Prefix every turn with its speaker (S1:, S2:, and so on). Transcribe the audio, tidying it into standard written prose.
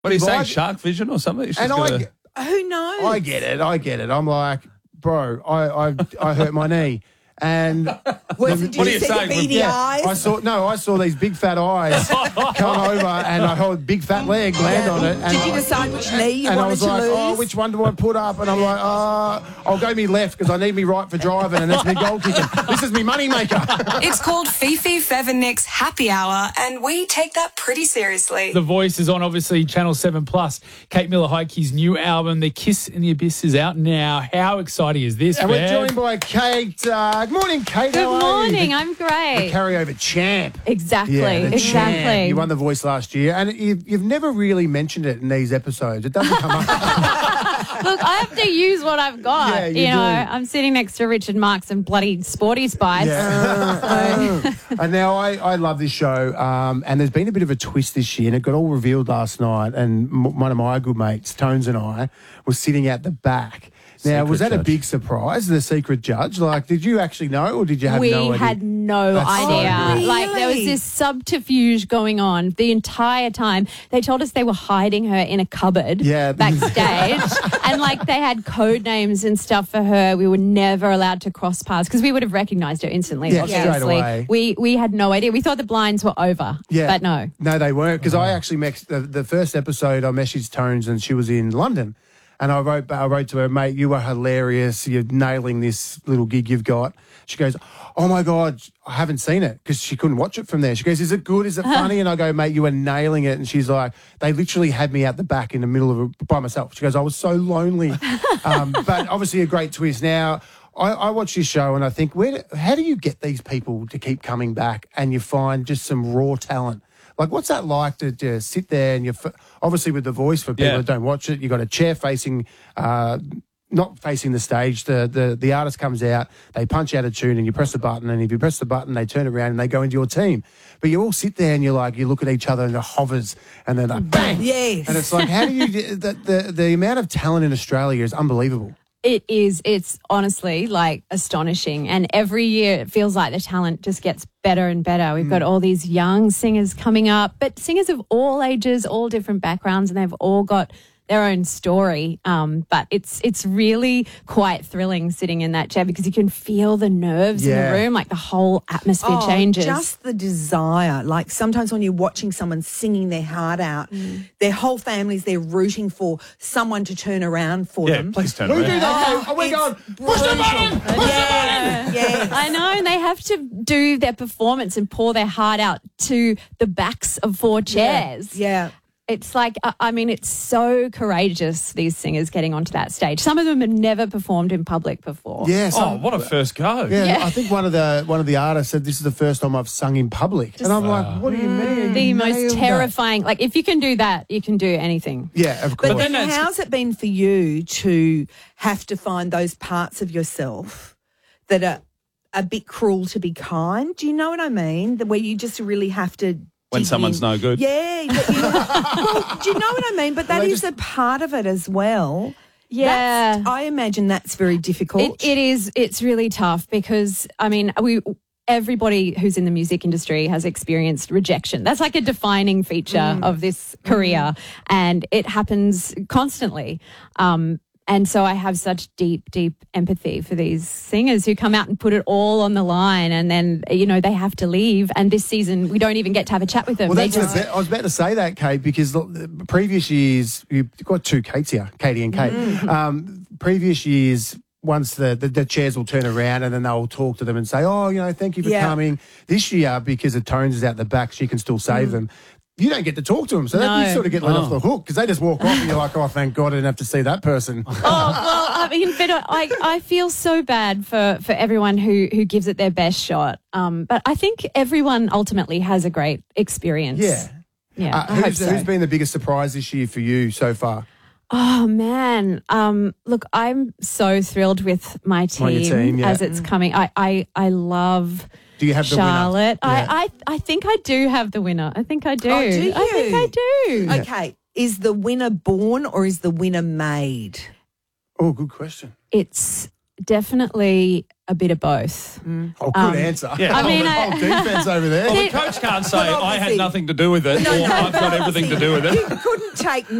S1: What are you saying, shark vision or something? It's just
S2: who knows?
S3: I get it. I'm like, bro, I hurt my knee. And
S2: what are you saying? The beady eyes?
S3: I saw these big fat eyes come over, and I held a big fat leg land on it. And
S2: did you decide which knee you wanted to lose?
S3: And I was like, oh, which one do I put up? And I'm like, I'll go me left because I need me right for driving, and that's me goal kicking. This is me money maker.
S4: It's called Fifi, Fev and Nick's Happy Hour, and we take that pretty seriously.
S5: The Voice is on, obviously, Channel 7+. Kate Miller-Heidke's new album, The Kiss in the Abyss, is out now. How exciting is this,
S3: And we're joined by Kate. Good morning, Kate.
S6: Good morning. I'm great.
S3: The carryover champ.
S6: Exactly.
S3: Yeah,
S6: exactly.
S3: Champ. You won The Voice last year, and you've never really mentioned it in these episodes. It doesn't come up.
S6: Look, I have to use what I've got.
S3: Yeah,
S6: you know, I'm sitting next to Richard Marks and bloody Sporty Spice.
S3: Yeah. And now I love this show, and there's been a bit of a twist this year, and it got all revealed last night, and one of my good mates, Tones, and I were sitting at the back. Now, was that a big surprise, the secret judge? Like, did you actually know, or did you have no idea?
S6: We had no idea.
S2: Really?
S6: Like, there was this subterfuge going on the entire time. They told us they were hiding her in a cupboard backstage. And, like, they had code names and stuff for her. We were never allowed to cross paths because we would have recognised her instantly, obviously.
S3: Straight away.
S6: We had no idea. We thought the blinds were over, but no.
S3: No, they weren't, because I actually the first episode, I messaged Tones, and she was in London. And I wrote to her, mate, you are hilarious. You're nailing this little gig you've got. She goes, oh, my God, I haven't seen it, because she couldn't watch it from there. She goes, is it good? Is it funny? And I go, mate, you are nailing it. And she's like, they literally had me out the back in the middle of it by myself. She goes, I was so lonely. But obviously a great twist. Now, I watch this show and I think, how do you get these people to keep coming back and you find just some raw talent? Like, what's that like to sit there and obviously with The Voice, for people that don't watch it, you've got a chair facing, not facing the stage. The artist comes out, they punch out a tune and you press the button, and if you press the button, they turn around and they go into your team. But you all sit there and you look at each other and it hovers and then like, bang!
S2: Yes.
S3: And it's like, how do you, the amount of talent in Australia is unbelievable.
S6: It is. It's honestly like astonishing. And every year it feels like the talent just gets better and better. We've got all these young singers coming up, but singers of all ages, all different backgrounds, and they've all got their own story. But it's really quite thrilling sitting in that chair because you can feel the nerves in the room, like the whole atmosphere changes.
S2: Just the desire. Like sometimes when you're watching someone singing their heart out, their whole families, they're rooting for someone to turn around for them.
S1: Please turn around.
S3: We do that. Oh, we're going, push the button! Push the button!
S2: Yes.
S6: I know, and they have to do their performance and pour their heart out to the backs of 4 chairs.
S2: Yeah.
S6: It's like, I mean, it's so courageous, these singers getting onto that stage. Some of them have never performed in public before.
S3: Yeah.
S1: Oh, what a first go.
S3: Yeah, I think one of the artists said, this is the first time I've sung in public. And I'm like, what do you mean?
S6: The most
S3: Nailed
S6: terrifying. Like, if you can do that, you can do anything.
S3: Yeah, of course.
S2: But then how's it been for you to have to find those parts of yourself that are a bit cruel to be kind? Do you know what I mean? Where you just really have to...
S1: When someone's no good.
S2: Yeah. Well, do you know what I mean? But that is a part of it as well.
S6: Yeah.
S2: I imagine that's very difficult.
S6: It is. It's really tough because, I mean, everybody who's in the music industry has experienced rejection. That's like a defining feature of this career, and it happens constantly. And so I have such deep, deep empathy for these singers who come out and put it all on the line, and then, you know, they have to leave. And this season, we don't even get to have a chat with them.
S3: Well, I was about to say that, Kate, because the previous years, you've got 2 Kates here, Katie and Kate. Previous years, once the chairs will turn around and then they'll talk to them and say, oh, you know, thank you for coming. This year, because the Tones is out the back, she can still save them. You don't get to talk to them, so you sort of get let off the hook because they just walk off and you're like, oh, thank God I didn't have to see that person.
S6: Oh, well, I mean, but I feel so bad for everyone who gives it their best shot. But I think everyone ultimately has a great experience.
S3: Yeah.
S6: I hope so.
S3: Who's been the biggest surprise this year for you so far?
S6: Oh, man. Look, I'm so thrilled with my team, as it's coming. I love...
S3: Do you have the
S6: Charlotte?
S3: winner? Yeah.
S6: I think I do have the winner. I think I do.
S2: Oh, do you?
S6: I think I do.
S2: Okay. Is the winner born or is the winner made?
S3: Oh, good question.
S6: It's definitely a bit of both.
S3: Oh, good answer.
S1: Yeah.
S6: I mean,
S3: Oh, defense over there.
S1: Well, the coach can't say I had
S2: obviously-
S1: nothing to do with it, or I've got everything to do with it.
S2: You couldn't take